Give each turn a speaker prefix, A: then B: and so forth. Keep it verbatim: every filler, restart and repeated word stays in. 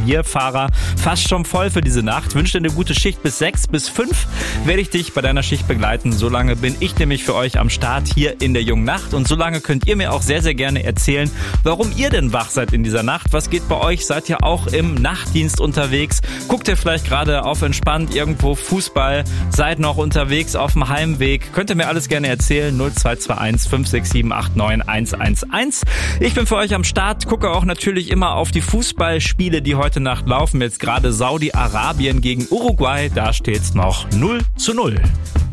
A: Fahrer fast schon voll für diese Nacht. Wünsche dir eine gute Schicht bis sechs, bis fünf werde ich dich bei deiner Schicht begleiten. So lange bin ich nämlich für euch am Start hier in der jungen Nacht und so lange könnt ihr mir auch sehr, sehr gerne erzählen, warum ihr denn wach seid in dieser Nacht. Was geht bei euch? Seid ihr auch im Nachtdienst unterwegs? Guckt ihr vielleicht gerade auf entspannt irgendwo Fußball? Seid noch unterwegs auf dem Heimweg? Könnt ihr mir alles gerne erzählen. null zwei zwei eins fünf sechs sieben acht neun eins eins eins. Ich bin für euch am Start, gucke auch natürlich immer auf die Fußballspiele, die heute Nacht laufen. Jetzt gerade Saudi-Arabien gegen Uruguay, da steht's noch null zu null.